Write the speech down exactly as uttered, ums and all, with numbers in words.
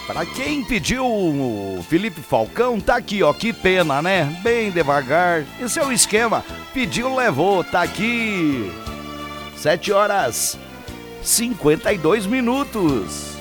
Pra quem pediu o Felipe Falcão, tá aqui, ó, que pena, né? Bem devagar, esse é o esquema, pediu, levou, tá aqui. Sete horas, cinquenta e dois minutos.